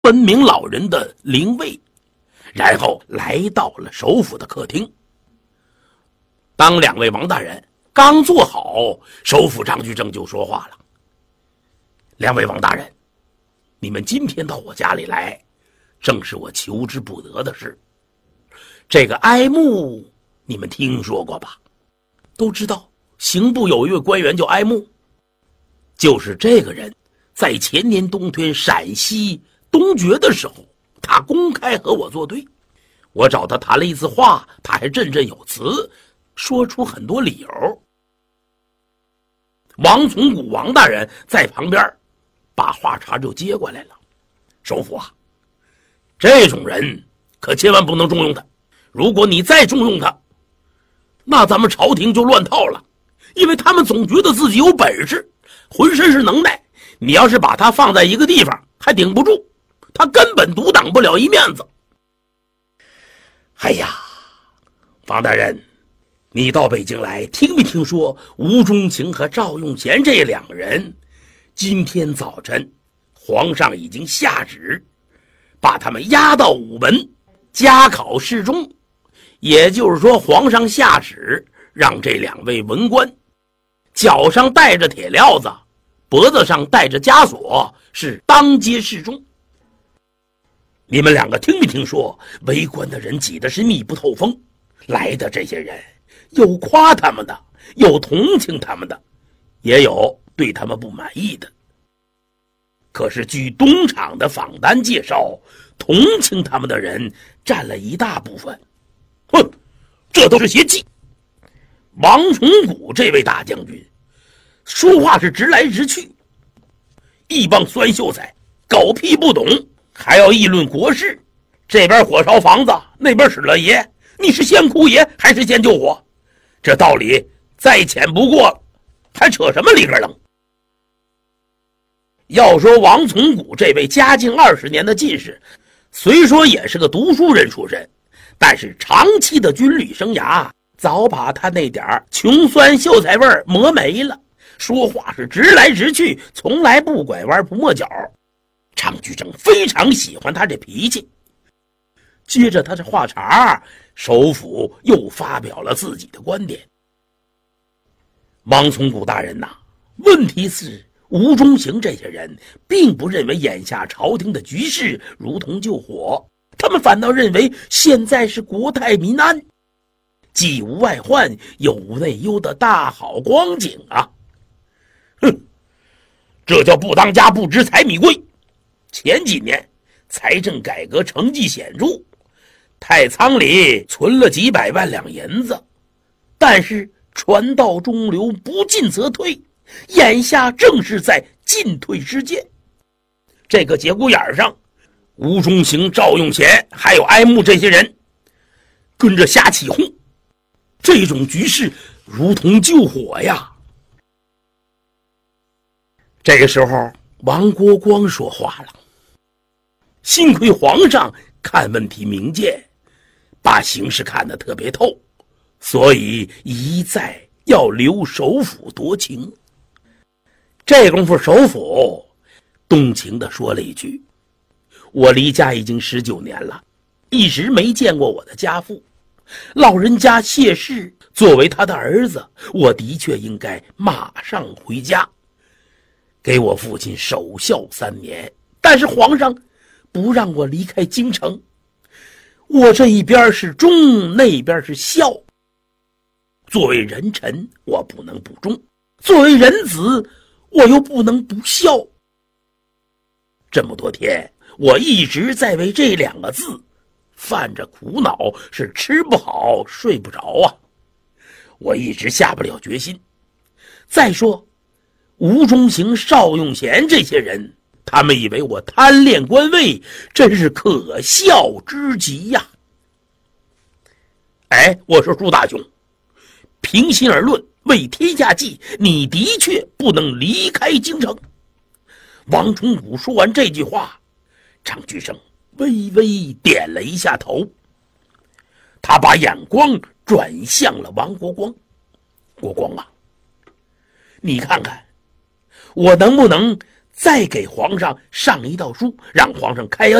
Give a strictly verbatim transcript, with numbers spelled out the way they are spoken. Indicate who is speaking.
Speaker 1: 文明老人的灵位，然后来到了首府的客厅。当两位王大人刚坐好，首府张居正就说话了：“两位王大人，你们今天到我家里来，正是我求之不得的事。这个哀慕，你们听说过吧？都知道刑部有一位官员叫哀慕，就是这个人在前年冬天陕西东决的时候，他公开和我作对。我找他谈了一次话，他还振振有词，说出很多理由。”王从古王大人在旁边把话茬就接过来了：“首府啊，这种人可千万不能重用他，如果你再重用他，那咱们朝廷就乱套了，因为他们总觉得自己有本事，浑身是能耐，你要是把他放在一个地方还顶不住，他根本独挡不了一面子。哎呀，王大人，你到北京来，听没听说吴中情和赵用贤这两个人今天早晨皇上已经下旨把他们押到午门加考示众，也就是说皇上下旨让这两位文官脚上带着铁镣子，脖子上带着枷锁，是当街示众。你们两个听没听说围观的人挤得是密不透风，来的这些人有夸他们的，有同情他们的，也有对他们不满意的。可是据东厂的访单介绍，同情他们的人占了一大部分。哼，这都是邪气。王从古这位大将军说话是直来直去，一帮酸秀才狗屁不懂，还要议论国事，这边火烧房子，那边使了爷，你是先哭爷还是先救火？这道理再浅不过了，还扯什么里格楞？要说王从古这位嘉靖二十年的进士，虽说也是个读书人出身，但是长期的军旅生涯早把他那点穷酸秀才味儿磨没了，说话是直来直去，从来不拐弯不抹角。张居正非常喜欢他这脾气。接着他这话茬，首府又发表了自己的观点：“王从古大人呐、啊，问题是吴中行这些人并不认为眼下朝廷的局势如同救火，他们反倒认为现在是国泰民安，既无外患又无内忧的大好光景啊！哼，这叫不当家不知财米贵。前几年财政改革成绩显著，太仓里存了几百万两银子，但是船到中流，不进则退，眼下正是在进退之间。这个节骨眼上，吴中行、赵用贤还有哀慕这些人跟着瞎起哄，这种局势如同救火呀。”这个时候王国光说话了：“幸亏皇上看问题明见，把形势看得特别透，所以一再要留首府夺情。”这功夫首府动情地说了一句：“我离家已经十九年了，一直没见过我的家父，老人家谢世，作为他的儿子，我的确应该马上回家给我父亲守孝三年，但是皇上不让我离开京城，我这一边是忠，那边是孝。作为人臣，我不能不忠；作为人子，我又不能不孝。这么多天，我一直在为这两个字犯着苦恼，是吃不好睡不着啊，我一直下不了决心。再说吴中行、邵用贤这些人，他们以为我贪恋官位，真是可笑之极呀！哎，我说朱大兄，平心而论，为天下计，你的确不能离开京城。王崇古说完这句话，张居正微微点了一下头，他把眼光转向了王国光。国光啊，你看看我能不能再给皇上上一道书，让皇上开